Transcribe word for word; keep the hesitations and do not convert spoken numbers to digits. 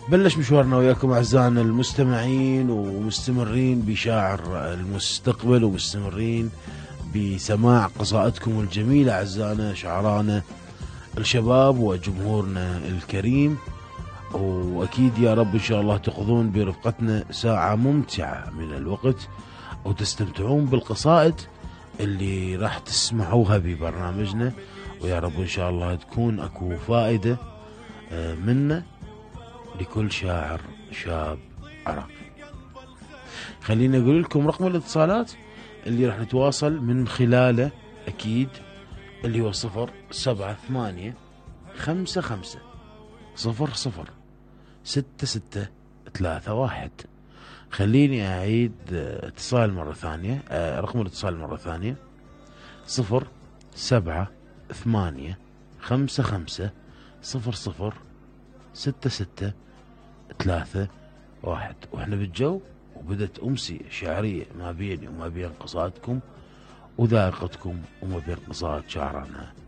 بلش مشوارنا وياكم أعزائنا المستمعين، ومستمرين بشاعر المستقبل، ومستمرين بسماع قصائدكم الجميلة أعزائنا شعرانا الشباب وجمهورنا الكريم. وأكيد يا رب إن شاء الله تقضون برفقتنا ساعة ممتعة من الوقت، وتستمتعون بالقصائد اللي راح تسمعوها ببرنامجنا، ويا رب إن شاء الله تكون أكو فائدة منا لكل شاعر شاب عراقي. خلينا أقول لكم رقم الاتصالات اللي راح نتواصل من خلاله أكيد، اللي هو صفر سبعة ثمانية خمسة خمسة صفر صفر ستة ستة ثلاثة واحد. خليني أعيد اتصال مرة ثانية، رقم الاتصال مرة ثانية صفر سبعة ثمانية خمسة خمسة صفر صفر ستة ستة ثلاثة واحد. واحنا بالجو، وبدت أمسية شعرية ما بيني وما بين قصائدكم وذائقتكم وما بين قصائد شعرنا